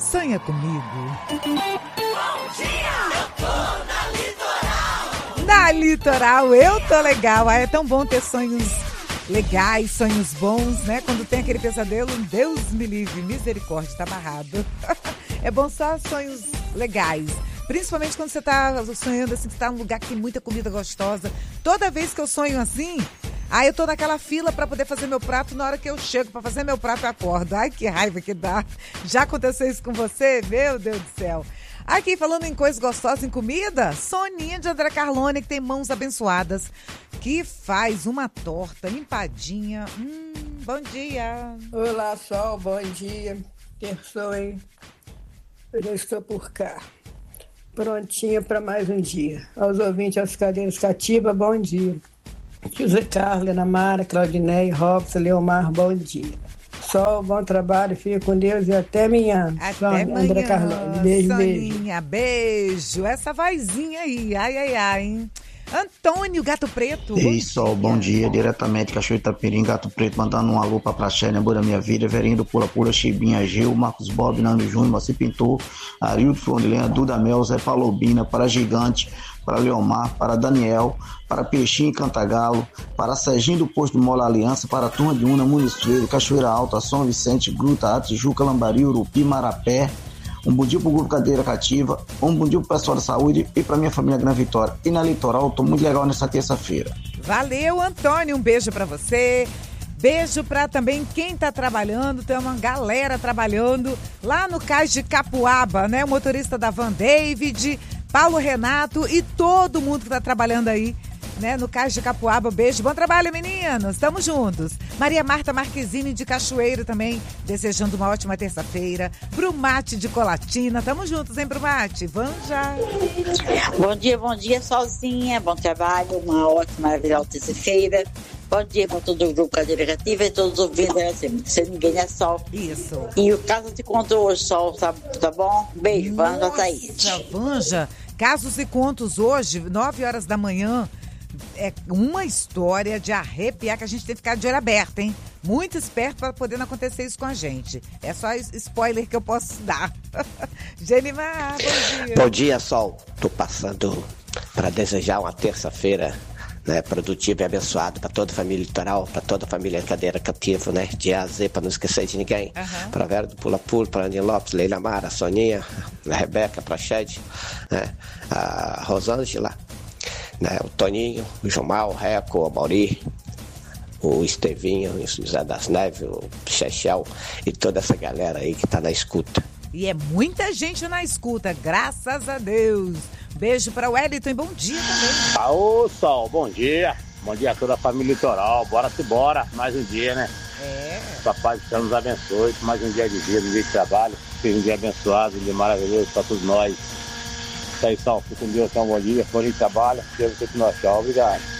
Sonha comigo. Bom dia, eu tô na Litoral. Na Litoral, eu tô legal. É tão bom ter sonhos legais, sonhos bons, né? Quando tem aquele pesadelo, Deus me livre, misericórdia, tá amarrado. É bom só sonhos legais. Principalmente quando você tá sonhando assim, que você tá num lugar que tem muita comida gostosa. Toda vez que eu sonho assim, eu tô naquela fila pra poder fazer meu prato. Na hora que eu chego pra fazer meu prato, eu acordo. Ai, que raiva que dá. Já aconteceu isso com você? Meu Deus do céu. Aqui, falando em coisas gostosas, em comida, Soninha de André Carlone, que tem mãos abençoadas, que faz uma torta empadinha. Bom dia. Olá, Sol, bom dia. Terçou, hein? Eu já estou por cá. Prontinha para mais um dia. Aos ouvintes, aos cadeiros cativa, bom dia. José Carlos, Ana Mara, Claudineia, Robson, Leomar, bom dia. Sol, bom trabalho, fica com Deus e até amanhã. Até amanhã, André Carlone. Beijo, Soninha, beijo. Essa vozinha aí, ai, hein? Antônio, Gato Preto. Ei, Sol, bom dia. Diretamente Cachoeira Itapirim, Gato Preto, mandando um alô pra Praxélia, Boa da Minha Vida, Verinho do Pula Pula, Chibinha, Gil, Marcos Bob, Nando Júnior, Moacir Pintor, Arildo Flondilena, Duda Mel, Zé Palobina, para Gigante, para Leomar, para Daniel, para Peixinho e Cantagalo, para Serginho do Posto do Mola Aliança, para a Turma de Una, Muniz Freire, Cachoeira Alta, São Vicente, Gruta, Atijuca, Lambari, Urupi, Marapé. Um bom dia pro Grupo Cadeira Cativa, um bom dia pro pessoal da saúde e pra minha família Grande Vitória. E na Litoral, tô muito legal nessa terça-feira. Valeu, Antônio, um beijo pra você. Beijo pra também quem tá trabalhando, tem uma galera trabalhando lá no Cais de Capuaba, né? O motorista da Van David, Paulo Renato e todo mundo que tá trabalhando aí, né, no Cais de Capuaba. Beijo, bom trabalho, meninos, estamos juntos. Maria Marta Marquezine de Cachoeiro também, desejando uma ótima terça-feira. Brumate de Colatina, estamos juntos, hein, Brumate? Vamos já. Bom dia, Solzinha, bom trabalho, uma ótima, maravilhosa terça-feira. Bom dia para todo o Grupo Cadeira Cativa e todos os ouvintes, assim, sem ninguém é Sol. Isso. E o caso te contou hoje, Sol, tá bom? Beijo, Vanja Thaís. Vanja, casos e contos hoje, 9 horas da manhã. É uma história de arrepiar que a gente tem que ficar de olho aberto, hein? Muito esperto para poder não acontecer isso com a gente. É só spoiler que eu posso dar. Genimar, bom dia. Bom dia, Sol. Tô passando para desejar uma terça-feira, né, produtiva e abençoada para toda a família Litoral, para toda a família Cadeira Cativa, né? De A a Z, para não esquecer de ninguém. Para Vera do Pula Pula, para Aninha Lopes, Leila Mara, Soninha, a Rebeca, para Shed, né? A Rosângela, né, o Toninho, o Jomal, o Reco, o Mauri, o Estevinho, o José das Neves, o Chechel e toda essa galera aí que tá na escuta. E é muita gente na escuta, graças a Deus. Beijo para o Wellington e bom dia também. Aô, Sol, bom dia. Bom dia a toda a família Litoral. Bora, mais um dia, né? Papai do céu nos abençoe. Mais um dia de vida, um dia de trabalho. Seja um dia abençoado, um dia maravilhoso para todos nós. Isso aí, Sol. Fique com Deus, um bom dia de trabalho. Deus continue, tchau. Obrigado.